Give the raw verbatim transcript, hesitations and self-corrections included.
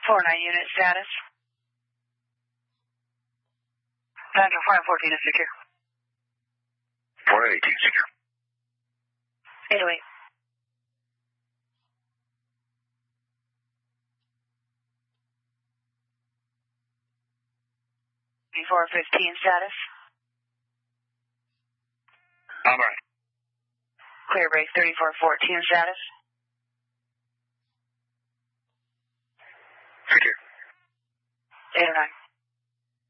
four nine unit status. Central five fourteen is secure. four eighteen secure. eight oh eight. four fifteen status. I'm right. Clear break thirty-four fourteen status. Secure. eight oh nine.